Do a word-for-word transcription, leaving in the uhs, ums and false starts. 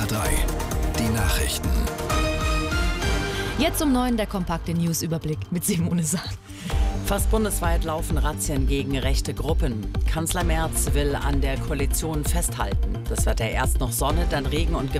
drei. Die Nachrichten. Jetzt um neun der kompakte News-Überblick mit Simone Sahn. Fast bundesweit laufen Razzien gegen rechte Gruppen. Kanzler Merz will an der Koalition festhalten. Das Wetter erst noch Sonne, dann Regen und